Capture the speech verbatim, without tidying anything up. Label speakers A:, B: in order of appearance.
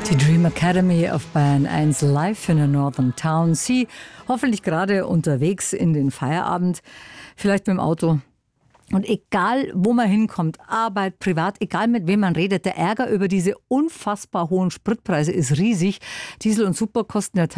A: Die Dream Academy auf Bayern eins live in a Northern Town. Sie hoffentlich gerade unterwegs in den Feierabend, vielleicht mit dem Auto. Und egal, wo man hinkommt, Arbeit, privat, egal mit wem man redet, der Ärger über diese unfassbar hohen Spritpreise ist riesig. Diesel und Super kosten ja